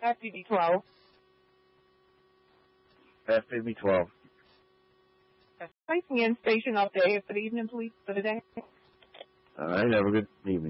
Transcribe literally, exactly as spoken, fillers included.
F P B twelve. F P B twelve. Placing in station update for the evening, please, for the day. All right, have a good evening.